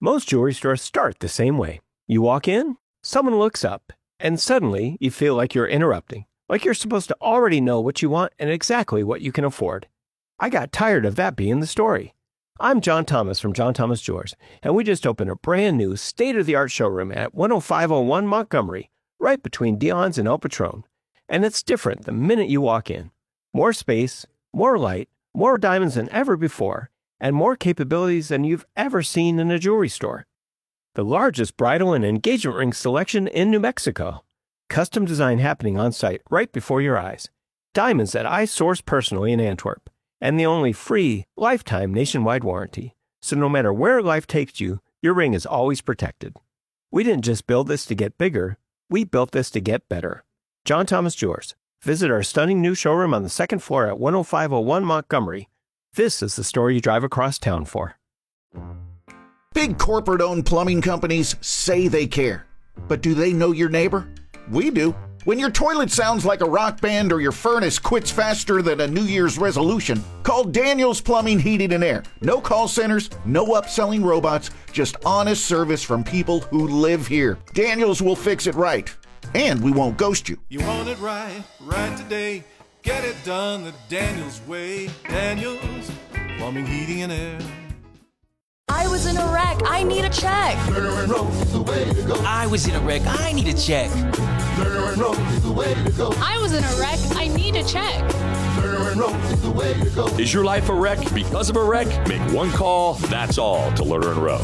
Most jewelry stores start the same way. You walk in, someone looks up, and suddenly you feel like you're interrupting, like you're supposed to already know what you want and exactly what you can afford. I got tired of that being the story. I'm John Thomas from John Thomas Jewelers, and we just opened a brand new state-of-the-art showroom at 10501 Montgomery, right between Dion's and El Patron. And it's different the minute you walk in. More space, more light, more diamonds than ever before, and more capabilities than you've ever seen in a jewelry store. The largest bridal and engagement ring selection in New Mexico. Custom design happening on site right before your eyes. Diamonds that I source personally in Antwerp. And the only free, lifetime nationwide warranty. So no matter where life takes you, your ring is always protected. We didn't just build this to get bigger, we built this to get better. John Thomas Jewelers. Visit our stunning new showroom on the second floor at 10501 Montgomery. This is the story you drive across town for. Big corporate-owned plumbing companies say they care. But do they know your neighbor? We do. When your toilet sounds like a rock band or your furnace quits faster than a New Year's resolution, call Daniels Plumbing, Heating, and Air. No call centers, no upselling robots, just honest service from people who live here. Daniels will fix it right, and we won't ghost you. You want it right, right today. Get it done the Daniels way. Daniels Plumbing, Heating, and Air. I was in a wreck. I need a check. Lerner and Rose is the way to go. I was in a wreck. I need a check. Lerner and Rose is the way to go. I was in a wreck. I need a check. Lerner and Rose is the way to go. Is your life a wreck because of a wreck? Make one call, that's all, to Lerner and Rowe.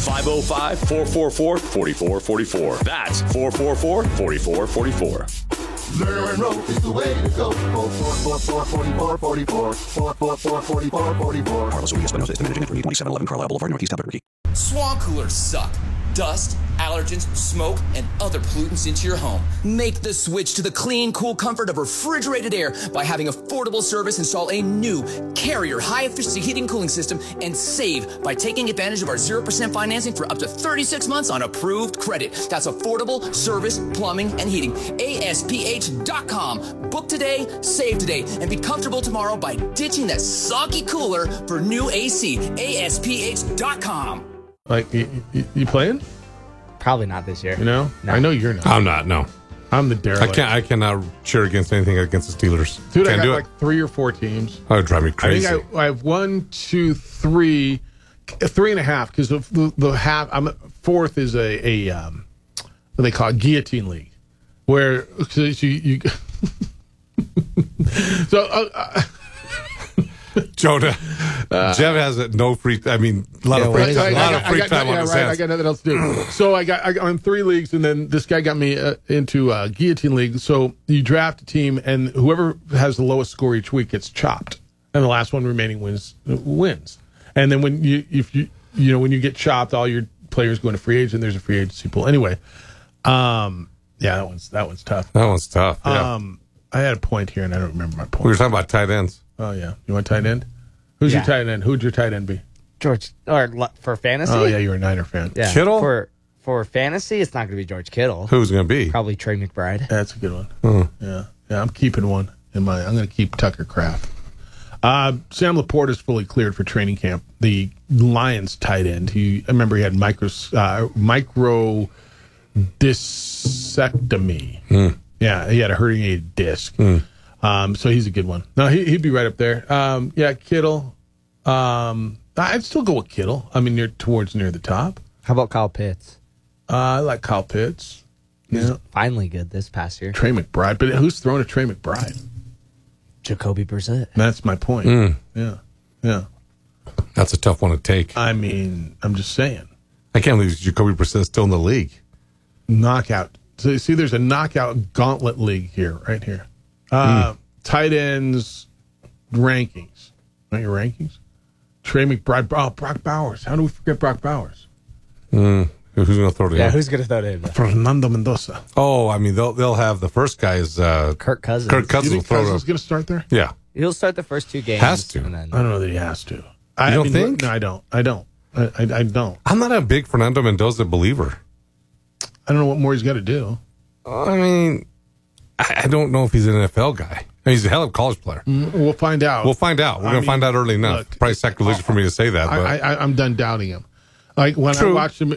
505-444-4444. That's 444-4444. Lerner and Rose is the way to go. 444-4444. 444-4444. Carlos Ruiz Espinosa is the managing editor, 2711 Carlisle Boulevard, Northeast Albuquerque. Swamp coolers suck. Dust, allergens, smoke, and other pollutants into your home. Make the switch to the clean, cool comfort of refrigerated air by having affordable service install a new Carrier high-efficiency heating and cooling system and save by taking advantage of our 0% financing for up to 36 months on approved credit. That's affordable service, plumbing, and heating. ASPH.com. Book today, save today, and be comfortable tomorrow by ditching that soggy cooler for new AC. ASPH.com. Like, you playing? Probably not this year. You know? No. I know you're not. I'm not, no. I'm the derelict. I cannot cheer against anything against the Steelers. Dude, Can't I do got it. like 3 or 4 teams. That would drive me crazy. I think I have 1, 2, 3, 3.5, because the half, fourth is a what they call it, guillotine league, where you so Jonah, Jeff has no free. I mean, a lot of free time. On his hands. I got nothing else to do. So I got in 3 leagues, and then this guy got me into a guillotine league. So you draft a team, and whoever has the lowest score each week gets chopped, and the last one remaining wins. And then when you get chopped, all your players go into free agent. There's a free agency pool. Anyway, yeah, that one's tough. That one's tough. Yeah. I had a point here, and I don't remember my point. We were talking about tight ends. Oh, yeah. You want tight end? Who's your tight end? Who'd your tight end be? George, or for fantasy? Oh, yeah, you're a Niner fan. Yeah. Kittle? For fantasy, it's not going to be George Kittle. Who's going to be? Probably Trey McBride. That's a good one. Yeah, I'm keeping one in mind. I'm going to keep Tucker Kraft. Sam Laporte is fully cleared for training camp. The Lions tight end. I remember he had micro discectomy. Yeah, he had a herniated disc. So he's a good one. No, he'd be right up there. Yeah, Kittle. I'd still go with Kittle. I mean, near the top. How about Kyle Pitts? I like Kyle Pitts. He's finally good this past year. Trey McBride. But who's throwing a Trey McBride? Jacoby Brissett. That's my point. Yeah. That's a tough one to take. I mean, I'm just saying. I can't believe Jacoby Brissett is still in the league. Knockout. So you see, there's a knockout gauntlet league right here. Tight ends rankings. Not your rankings? Trey McBride. Oh, Brock Bowers. How do we forget Brock Bowers? Who's going to throw to him? Yeah, who's going to throw to him? Fernando Mendoza. Oh, I mean, they'll have the first guy is Kirk Cousins. Kirk Cousins You will think throw Cousins to going to start there? Yeah. He'll start the first 2 games. Has to. And then, I don't know that he has to. You don't think? No, I don't. I don't. I'm not a big Fernando Mendoza believer. I don't know what more he's got to do. I mean, I don't know if he's an NFL guy. I mean, he's a hell of a college player. We'll find out. We're going to find out early enough. Look, probably sacrilegious for me to say that. But I'm done doubting him. Like when True. I watched him